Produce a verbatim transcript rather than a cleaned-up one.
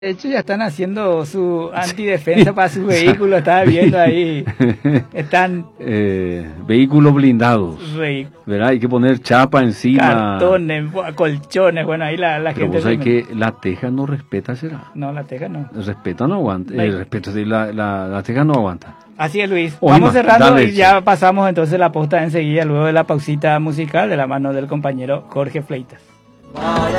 De hecho, ya están haciendo su antidefensa para sus vehículos, estaba viendo ahí. Están... Eh, vehículos blindados, Ve... ¿verdad? Hay que poner chapa encima. Cartones, colchones, bueno, ahí la, la Pero gente... vos sabés que la teja no respeta, ¿será? No, la teja no. Respeta no aguanta, eh, respeta, sí, la, la, la teja no aguanta. Así es, Luis. Oye, Vamos cerrando dale, y ya pasamos entonces la posta enseguida, luego de la pausita musical de la mano del compañero Jorge Fleitas.